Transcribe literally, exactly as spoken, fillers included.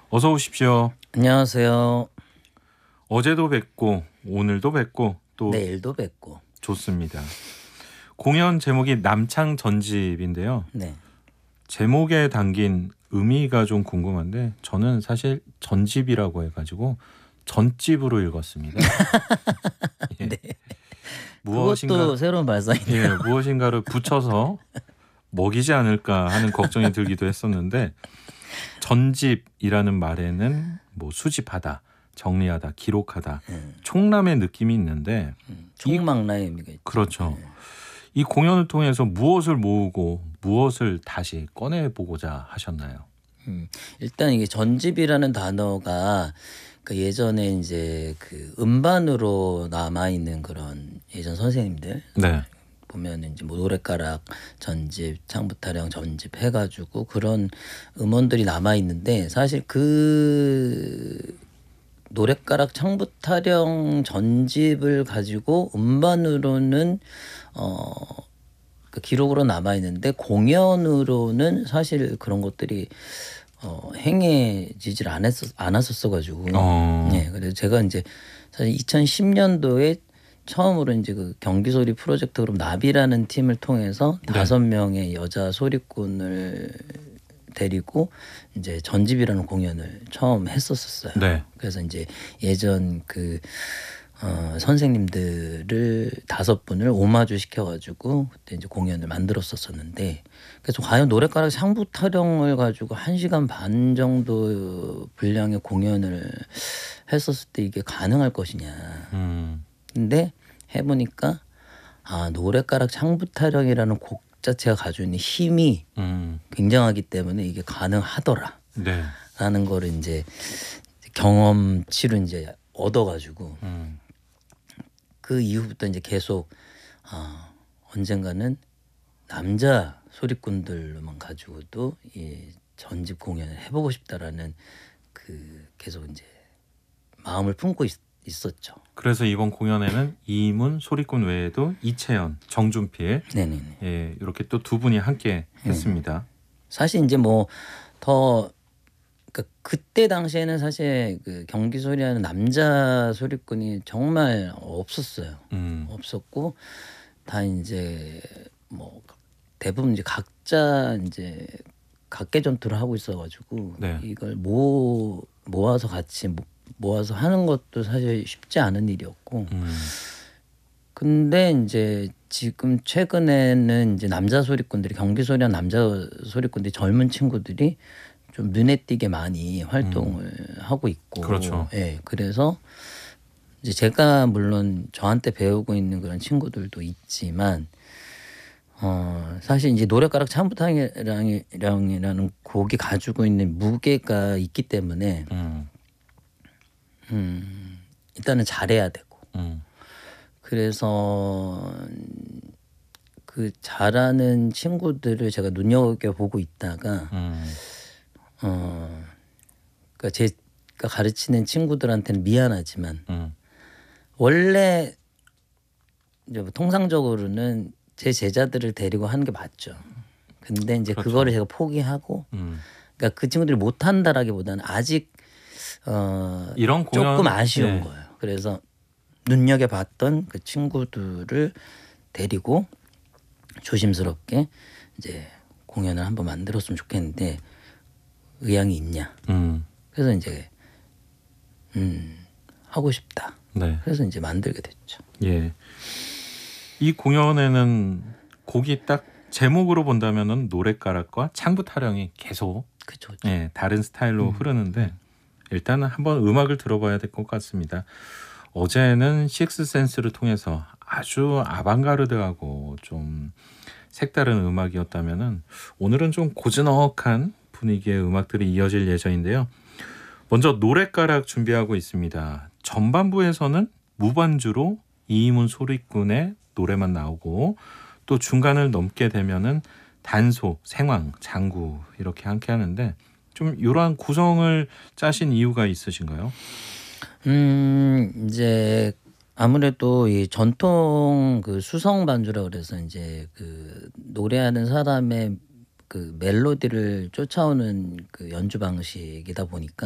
어서 오십시오. 안녕하세요. 어제도 뵙고 오늘도 뵙고 또 내일도 뵙고. 좋습니다. 공연 제목이 남창 전집인데요. 네. 제목에 담긴 의미가 좀 궁금한데 저는 사실 전집이라고 해가지고 전집으로 읽었습니다. 예. 네. 무엇인가, 그것도 새로운 발상이네요. 예, 무엇인가를 붙여서 먹이지 않을까 하는 걱정이 들기도 했었는데 전집이라는 말에는 뭐 수집하다, 정리하다, 기록하다, 음, 총람의 느낌이 있는데 음, 총망라의 의미가 있죠. 그렇죠. 네. 이 공연을 통해서 무엇을 모으고 무엇을 다시 꺼내보고자 하셨나요? 음, 일단 이게 전집이라는 단어가 그 예전에 이제 그 음반으로 남아 있는 그런 예전 선생님들 네. 보면 이제 뭐 노랫가락 전집, 창부타령 전집 해가지고 그런 음원들이 남아 있는데 사실 그 노랫가락 창부타령 전집을 가지고 음반으로는 어, 그 기록으로 남아 있는데 공연으로는 사실 그런 것들이 어, 행해지질 않았었 않았었어 가지고 어. 네, 그래서 제가 이제 사실 이천십 년도에 처음으로 이제 그 경기소리 프로젝트 그룹 나비라는 팀을 통해서 네. 다섯 명의 여자 소리꾼을 데리고 이제 전집이라는 공연을 처음 했었었어요. 네. 그래서 이제 예전 그 어, 선생님들을 다섯 분을 오마주 시켜가지고 그때 이제 공연을 만들었었었는데 그래서 과연 노랫가락 상부타령을 가지고 한 시간 반 정도 분량의 공연을 했었을 때 이게 가능할 것이냐. 음. 근데 해보니까 아 노랫가락 창부타령이라는 곡 자체가 가지고 있는 힘이 음. 굉장하기 때문에 이게 가능하더라. 네. 라는 거를 이제 경험치로 이제 얻어가지고 음. 그 이후부터 이제 계속 아, 언젠가는 남자 소리꾼들만 가지고도 이 전집 공연을 해보고 싶다라는 그 계속 이제 마음을 품고 있, 있었죠. 그래서 이번 공연에는 이문 소리꾼 외에도 이채연, 정준필, 네네네. 예, 이렇게 또 두 분이 함께 했습니다. 사실 이제 뭐더 그러니까 그때 당시에는 사실 그 경기 소리하는 남자 소리꾼이 정말 없었어요. 음. 없었고 다 이제 뭐 대부분 이제 각자 이제 각계 전투를 하고 있어가지고 네. 이걸 모 모아서 같이 모- 모아서 하는 것도 사실 쉽지 않은 일이었고 음. 근데 이제 지금 최근에는 이제 남자 소리꾼들이 경기 소리한 남자 소리꾼들이 젊은 친구들이 좀 눈에 띄게 많이 활동을 하고 있고, 그렇죠. 예, 그래서 이제 제가 물론 저한테 배우고 있는 그런 친구들도 있지만, 어 사실 이제 노랫가락 창부탕이랑이라는 곡이 가지고 있는 무게가 있기 때문에, 음. 음, 일단은 잘해야 되고, 음. 그래서 그 잘하는 친구들을 제가 눈여겨 보고 있다가. 음. 어, 그러니까 제가 가르치는 친구들한테는 미안하지만 음. 원래 이제 뭐 통상적으로는 제 제자들을 데리고 하는 게 맞죠. 근데 이제 그렇죠. 그거를 제가 포기하고, 음. 그러니까 그 친구들이 못한다라기보다는 아직 어, 이런 공연 조금 아쉬운 예. 거예요. 그래서 눈여겨 봤던 그 친구들을 데리고 조심스럽게 이제 공연을 한번 만들었으면 좋겠는데. 의향이 있냐. 음. 그래서 이제 음, 하고 싶다. 네. 그래서 이제 만들게 됐죠. 예. 이 공연에는 곡이 딱 제목으로 본다면은 노랫가락과 창부타령이 계속 그죠. 예, 다른 스타일로 음. 흐르는데 일단은 한번 음악을 들어봐야 될 것 같습니다. 어제는 식스센스를 통해서 아주 아방가르드하고 좀 색다른 음악이었다면은 오늘은 좀 고즈넉한 분위기의 음악들이 이어질 예정인데요. 먼저 노랫가락 준비하고 있습니다. 전반부에서는 무반주로 이문 소리꾼의 노래만 나오고 또 중간을 넘게 되면은 단소, 생황, 장구 이렇게 함께 하는데 좀 이러한 구성을 짜신 이유가 있으신가요? 음, 이제 아무래도 이 전통 그 수성 반주라 그래서 이제 그 노래하는 사람의 그 멜로디를 쫓아오는 그 연주 방식이다 보니까